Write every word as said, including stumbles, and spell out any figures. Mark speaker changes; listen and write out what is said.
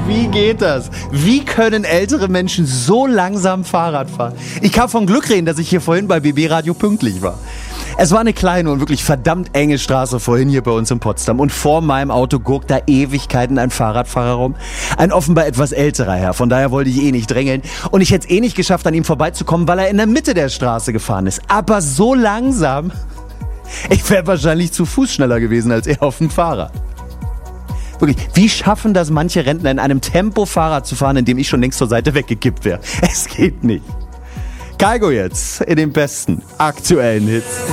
Speaker 1: wie geht das? Wie können ältere Menschen so langsam Fahrrad fahren? Ich kann von Glück reden, dass ich hier vorhin bei B B Radio pünktlich war. Es war eine kleine und wirklich verdammt enge Straße vorhin hier bei uns in Potsdam und vor meinem Auto guckt da Ewigkeiten ein Fahrradfahrer rum. Ein offenbar etwas älterer Herr, von daher wollte ich eh nicht drängeln. Und ich hätte es eh nicht geschafft, an ihm vorbeizukommen, weil er in der Mitte der Straße gefahren ist. Aber so langsam. Ich wäre wahrscheinlich zu Fuß schneller gewesen als er auf dem Fahrrad. Wirklich, wie schaffen das manche Rentner in einem Tempo Fahrrad zu fahren, in dem ich schon längst zur Seite weggekippt wäre? Es geht nicht. Kaigo jetzt in den besten aktuellen Hits.